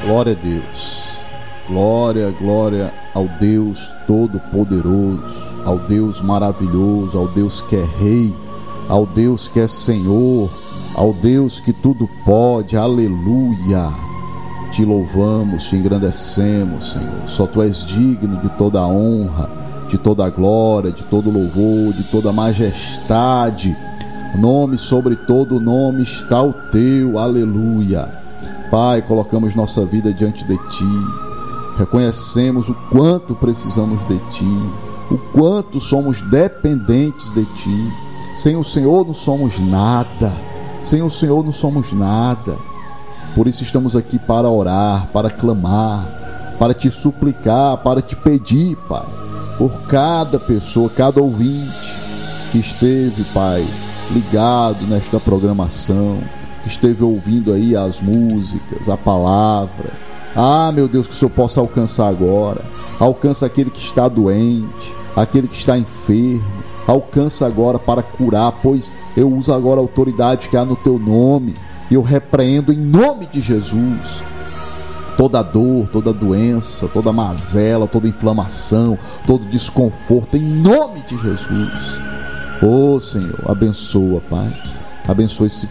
Glória a Deus. Glória, glória ao Deus Todo-Poderoso, ao Deus maravilhoso, ao Deus que é Rei, ao Deus que é Senhor, ao Deus que tudo pode. Aleluia. Te louvamos, te engrandecemos, Senhor. Só Tu és digno de toda a honra, de toda a glória, de todo louvor, de toda a majestade. Nome sobre todo nome está o Teu. Aleluia. Pai, colocamos nossa vida diante de Ti. Reconhecemos o quanto precisamos de Ti, o quanto somos dependentes de Ti. Sem o Senhor não somos nada. Sem o Senhor não somos nada. Por isso estamos aqui para orar, para clamar, para Te suplicar, para Te pedir, Pai, por cada pessoa, cada ouvinte que esteve, Pai, ligado nesta programação, que esteve ouvindo aí as músicas, a palavra. Ah, meu Deus, que o Senhor possa alcançar agora. Alcança aquele que está doente, aquele que está enfermo. Alcança agora para curar, pois eu uso agora a autoridade que há no Teu nome. E eu repreendo em nome de Jesus toda dor, toda doença, toda mazela, toda inflamação, todo desconforto, em nome de Jesus. Oh, Senhor, abençoa, Pai. Abençoa esse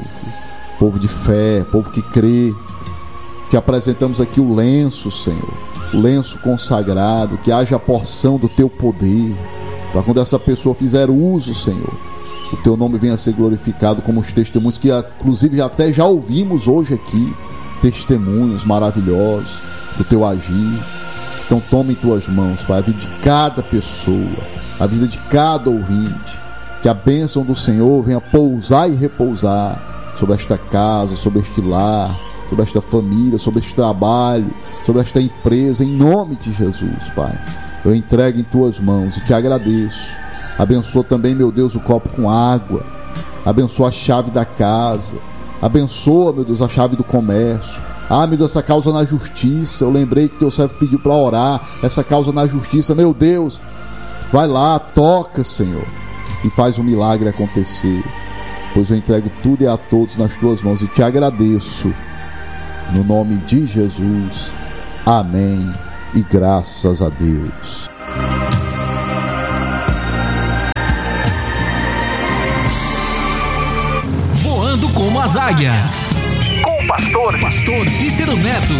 povo de fé, povo que crê. Que apresentamos aqui o lenço, Senhor, o lenço consagrado, que haja a porção do Teu poder, para quando essa pessoa fizer uso, Senhor, o Teu nome venha a ser glorificado, como os testemunhos que inclusive até já ouvimos hoje aqui, testemunhos maravilhosos do Teu agir. Então tome em Tuas mãos, Pai, a vida de cada pessoa, a vida de cada ouvinte, que a bênção do Senhor venha pousar e repousar sobre esta casa, sobre este lar, sobre esta família, sobre este trabalho, sobre esta empresa, em nome de Jesus, Pai. Eu entrego em Tuas mãos e Te agradeço. Abençoa também, meu Deus, o copo com água. Abençoa a chave da casa. Abençoa, meu Deus, a chave do comércio. Ah, meu Deus, essa causa na justiça. Eu lembrei que Teu servo pediu para orar. Essa causa na justiça, meu Deus, vai lá, toca, Senhor, e faz um milagre acontecer. Pois eu entrego tudo e a todos nas Tuas mãos e Te agradeço. No nome de Jesus, amém e graças a Deus. Voando como as águias, com o pastor Cícero Neto.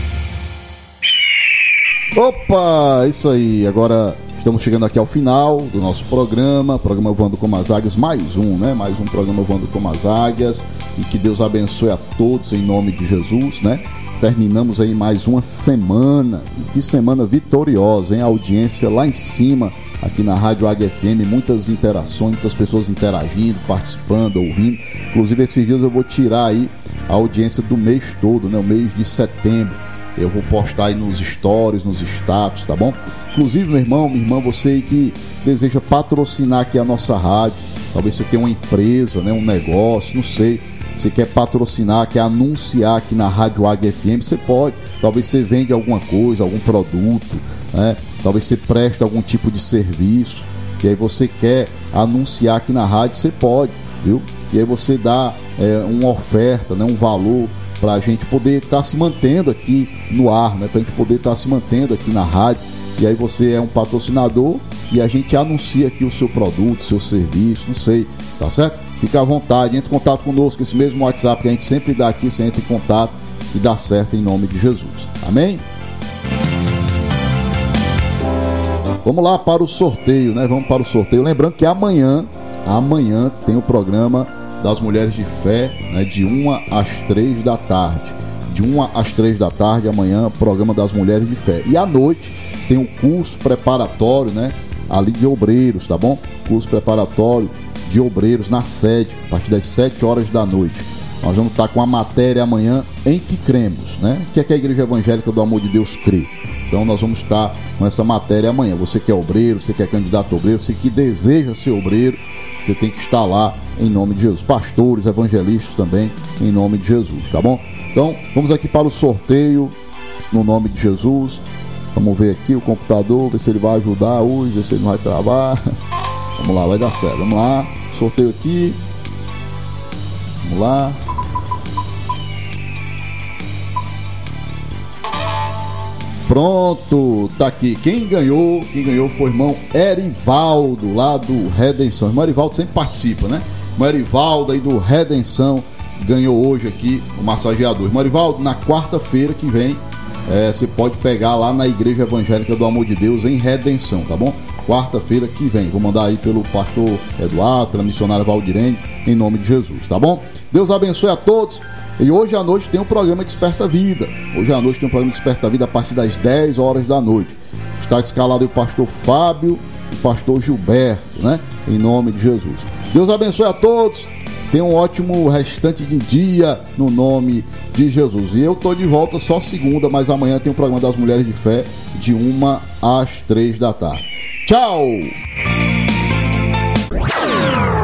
Opa, isso aí, agora estamos chegando aqui ao final do nosso programa Voando como as Águias, mais um programa Voando como as Águias, e que Deus abençoe a todos em nome de Jesus, né? Terminamos aí mais uma semana, e que semana vitoriosa, hein? A audiência lá em cima, aqui na Rádio Águia FM, muitas interações, muitas pessoas interagindo, participando, ouvindo. Inclusive esses dias eu vou tirar aí a audiência do mês todo, né? O mês de setembro. Eu vou postar aí nos stories, nos status, tá bom? Inclusive, meu irmão, minha irmã, você aí que deseja patrocinar aqui a nossa rádio, talvez você tenha uma empresa, né, um negócio, não sei, você quer patrocinar, quer anunciar aqui na Rádio Águia FM, você pode. Talvez você vende alguma coisa, algum produto, né? Talvez você preste algum tipo de serviço, e aí você quer anunciar aqui na rádio, você pode, viu? E aí você dá uma oferta, né, um valor, para a gente poder estar se mantendo aqui no ar, né? Para a gente poder estar se mantendo aqui na rádio. E aí você é um patrocinador e a gente anuncia aqui o seu produto, seu serviço, não sei, tá certo? Fica à vontade, entre em contato conosco, esse mesmo WhatsApp que a gente sempre dá aqui, você entra em contato e dá certo em nome de Jesus. Amém? Vamos lá para o sorteio, né? Vamos para o sorteio. Lembrando que amanhã tem o programa das Mulheres de Fé, né, de 1 às 3 da tarde. De 1 às 3 da tarde, amanhã, programa das Mulheres de Fé. E à noite tem um curso preparatório, né, ali de obreiros, tá bom? Curso preparatório de obreiros na sede, a partir das 7 horas da noite. Nós vamos estar com a matéria amanhã, Em que cremos, né? O que é que a Igreja Evangélica do Amor de Deus crê? Então nós vamos estar com essa matéria amanhã. Você que é obreiro, você que é candidato a obreiro, você que deseja ser obreiro, você tem que estar lá em nome de Jesus. Pastores, evangelistas também, em nome de Jesus, tá bom? Então, vamos aqui para o sorteio, no nome de Jesus. Vamos ver aqui o computador, ver se ele vai ajudar hoje, ver se ele não vai travar. Vamos lá, vai dar certo. Vamos lá, sorteio aqui. Vamos lá. Pronto, tá aqui. Quem ganhou foi o irmão Erivaldo, lá do Redenção. O irmão Erivaldo sempre participa, né? O irmão Erivaldo aí do Redenção ganhou hoje aqui o massageador. Irmão Erivaldo, na quarta-feira que vem, você pode pegar lá na Igreja Evangélica do Amor de Deus em Redenção, tá bom? Quarta-feira que vem. Vou mandar aí pelo pastor Eduardo, pela missionária Valdirene, em nome de Jesus, tá bom? Deus abençoe a todos. E hoje à noite tem um programa Desperta Vida. Hoje à noite tem um programa Desperta Vida a partir das 10 horas da noite. Está escalado o pastor Fábio e o pastor Gilberto, né? Em nome de Jesus. Deus abençoe a todos. Tenha um ótimo restante de dia no nome de Jesus. E eu tô de volta só segunda, mas amanhã tem o programa das Mulheres de Fé de 1 às 3 da tarde. Tchau!